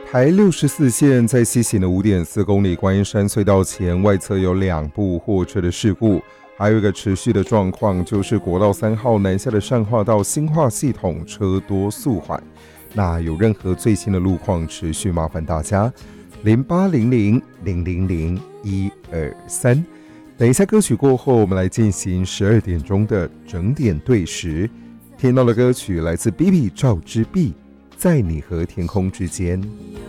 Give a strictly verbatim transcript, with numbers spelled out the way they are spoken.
台六十四线在西行的 五点四公里观音山隧道前外侧有两部货车的事故，还有一个持续的状况就是国道三号南下的善化到新化系统车多速缓。那有任何最新的路况，持续麻烦大家零八零零零零零一二三。等一下歌曲过后，我们来进行十二点钟的整点对时。听到的歌曲来自 B B 赵之璧，在你和天空之间。